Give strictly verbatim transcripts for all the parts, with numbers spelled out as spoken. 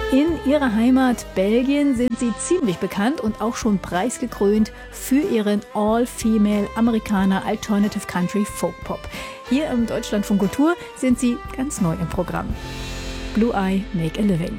In ihrer Heimat Belgien sind sie ziemlich bekannt und auch schon preisgekrönt für ihren All-Female Amerikaner Alternative Country Folk Pop. Hier im Deutschlandfunk Kultur sind sie ganz neu im Programm. Blue Eye Make a Living.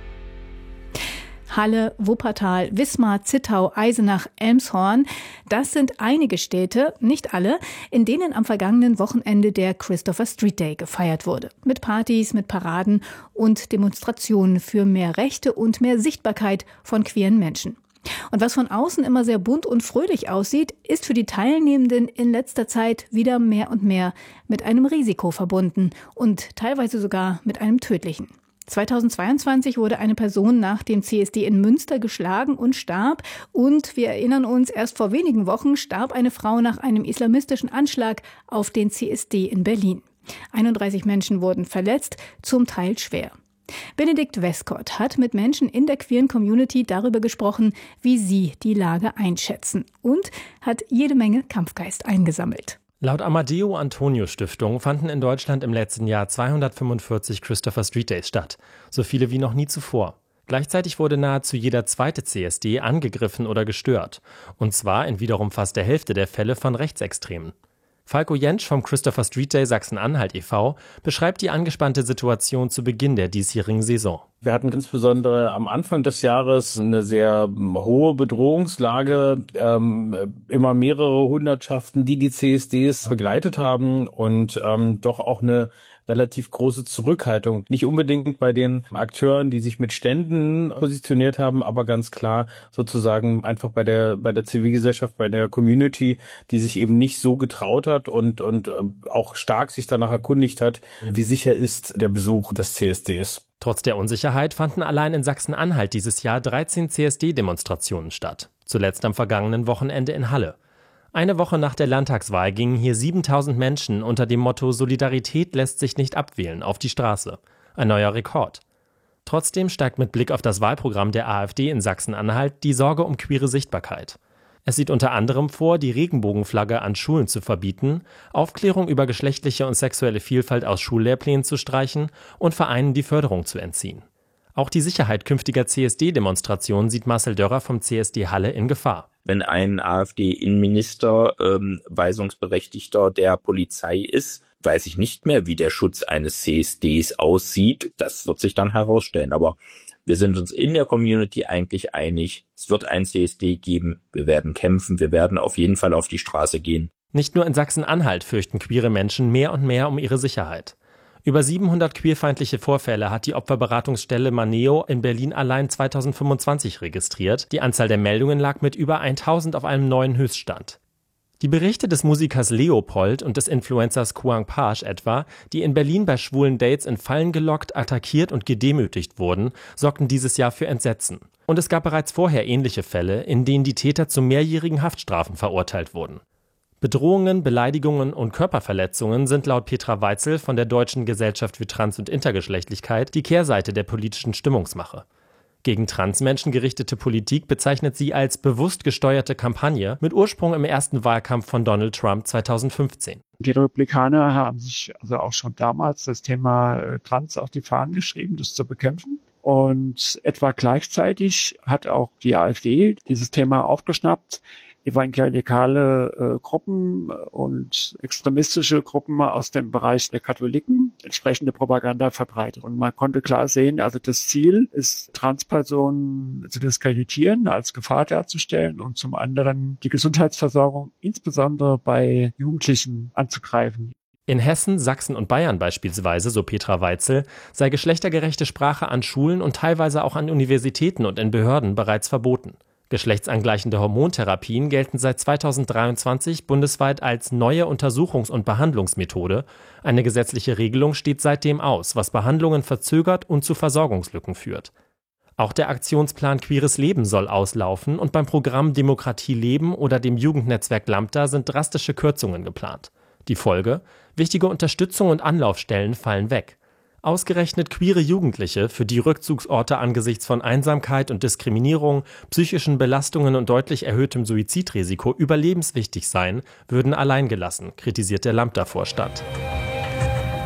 Halle, Wuppertal, Wismar, Zittau, Eisenach, Elmshorn. Das sind einige Städte, nicht alle, in denen am vergangenen Wochenende der Christopher Street Day gefeiert wurde. Mit Partys, mit Paraden und Demonstrationen für mehr Rechte und mehr Sichtbarkeit von queeren Menschen. Und was von außen immer sehr bunt und fröhlich aussieht, ist für die Teilnehmenden in letzter Zeit wieder mehr und mehr mit einem Risiko verbunden und teilweise sogar mit einem tödlichen. zweitausendzweiundzwanzig wurde eine Person nach dem C S D in Münster geschlagen und starb. Und wir erinnern uns, erst vor wenigen Wochen starb eine Frau nach einem islamistischen Anschlag auf den C S D in Berlin. einunddreißig Menschen wurden verletzt, zum Teil schwer. Benedikt Westcott hat mit Menschen in der queeren Community darüber gesprochen, wie sie die Lage einschätzen, und hat jede Menge Kampfgeist eingesammelt. Laut Amadeo Antonio Stiftung fanden in Deutschland im letzten Jahr zweihundertfünfundvierzig Christopher Street Days statt, so viele wie noch nie zuvor. Gleichzeitig wurde nahezu jeder zweite C S D angegriffen oder gestört, und zwar in wiederum fast der Hälfte der Fälle von Rechtsextremen. Falko Jentsch vom Christopher Street Day Sachsen-Anhalt e V beschreibt die angespannte Situation zu Beginn der diesjährigen Saison. Wir hatten insbesondere am Anfang des Jahres eine sehr hohe Bedrohungslage, ähm, immer mehrere Hundertschaften, die die C S Ds begleitet haben, und ähm, doch auch eine relativ große Zurückhaltung. Nicht unbedingt bei den Akteuren, die sich mit Ständen positioniert haben, aber ganz klar sozusagen einfach bei der bei der Zivilgesellschaft, bei der Community, die sich eben nicht so getraut hat und und auch stark sich danach erkundigt hat, wie sicher ist der Besuch des C S Ds. Trotz der Unsicherheit fanden allein in Sachsen-Anhalt dieses Jahr dreizehn C S D-Demonstrationen statt. Zuletzt am vergangenen Wochenende in Halle. Eine Woche nach der Landtagswahl gingen hier siebentausend Menschen unter dem Motto „Solidarität lässt sich nicht abwählen“ auf die Straße. Ein neuer Rekord. Trotzdem steigt mit Blick auf das Wahlprogramm der AfD in Sachsen-Anhalt die Sorge um queere Sichtbarkeit. Es sieht unter anderem vor, die Regenbogenflagge an Schulen zu verbieten, Aufklärung über geschlechtliche und sexuelle Vielfalt aus Schullehrplänen zu streichen und Vereinen die Förderung zu entziehen. Auch die Sicherheit künftiger C S D-Demonstrationen sieht Marcel Dörrer vom C S D Halle in Gefahr. Wenn ein AfD-Innenminister ähm, Weisungsberechtigter der Polizei ist, weiß ich nicht mehr, wie der Schutz eines C S Ds aussieht. Das wird sich dann herausstellen. Aber wir sind uns in der Community eigentlich einig, es wird ein C S D geben, wir werden kämpfen, wir werden auf jeden Fall auf die Straße gehen. Nicht nur in Sachsen-Anhalt fürchten queere Menschen mehr und mehr um ihre Sicherheit. Über siebenhundert queerfeindliche Vorfälle hat die Opferberatungsstelle Maneo in Berlin allein zweitausendfünfundzwanzig registriert. Die Anzahl der Meldungen lag mit über tausend auf einem neuen Höchststand. Die Berichte des Musikers Leopold und des Influencers Kuang Page etwa, die in Berlin bei schwulen Dates in Fallen gelockt, attackiert und gedemütigt wurden, sorgten dieses Jahr für Entsetzen. Und es gab bereits vorher ähnliche Fälle, in denen die Täter zu mehrjährigen Haftstrafen verurteilt wurden. Bedrohungen, Beleidigungen und Körperverletzungen sind laut Petra Weitzel von der Deutschen Gesellschaft für Trans- und Intergeschlechtlichkeit die Kehrseite der politischen Stimmungsmache. Gegen Transmenschen gerichtete Politik bezeichnet sie als bewusst gesteuerte Kampagne mit Ursprung im ersten Wahlkampf von Donald Trump zweitausendfünfzehn. Die Republikaner haben sich also auch schon damals das Thema Trans auf die Fahnen geschrieben, das zu bekämpfen. Und etwa gleichzeitig hat auch die AfD dieses Thema aufgeschnappt. Evangelikale äh, Gruppen und extremistische Gruppen aus dem Bereich der Katholiken entsprechende Propaganda verbreitet. Und man konnte klar sehen, also das Ziel ist, Transpersonen zu diskreditieren, als Gefahr darzustellen und zum anderen die Gesundheitsversorgung insbesondere bei Jugendlichen anzugreifen. In Hessen, Sachsen und Bayern beispielsweise, so Petra Weitzel, sei geschlechtergerechte Sprache an Schulen und teilweise auch an Universitäten und in Behörden bereits verboten. Geschlechtsangleichende Hormontherapien gelten seit zweitausenddreiundzwanzig bundesweit als neue Untersuchungs- und Behandlungsmethode. Eine gesetzliche Regelung steht seitdem aus, was Behandlungen verzögert und zu Versorgungslücken führt. Auch der Aktionsplan Queeres Leben soll auslaufen und beim Programm Demokratie Leben oder dem Jugendnetzwerk Lambda sind drastische Kürzungen geplant. Die Folge? Wichtige Unterstützung und Anlaufstellen fallen weg. Ausgerechnet queere Jugendliche, für die Rückzugsorte angesichts von Einsamkeit und Diskriminierung, psychischen Belastungen und deutlich erhöhtem Suizidrisiko überlebenswichtig seien, würden alleingelassen, kritisiert der Lambda-Vorstand.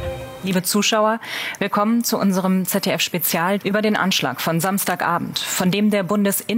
Liebe Zuschauer, willkommen zu unserem Z D F-Spezial über den Anschlag von Samstagabend, von dem der Bundesinnenminister